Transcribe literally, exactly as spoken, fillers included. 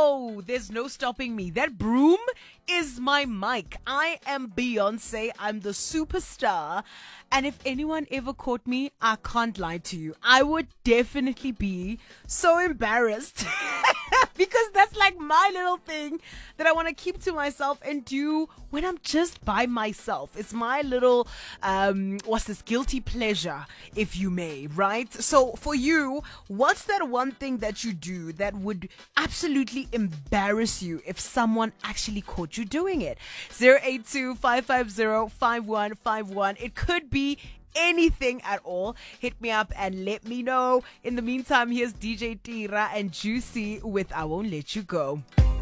go. There's no stopping me. That broom is my mic. I am Beyonce. I'm the superstar. And if anyone ever caught me, I can't lie to you. I would definitely be so embarrassed. Because that's like my little thing that I want to keep to myself and do when I'm just by myself. It's my little, um, what's this, guilty pleasure, if you may, right? So for you, what's that one thing that you do that would absolutely embarrass you if someone actually caught you doing it? zero eight two, five five zero, five one five one. It could be anything at all. Hit me up and let me know. In the meantime, here's D J Tira and Juicy with I Won't Let You Go.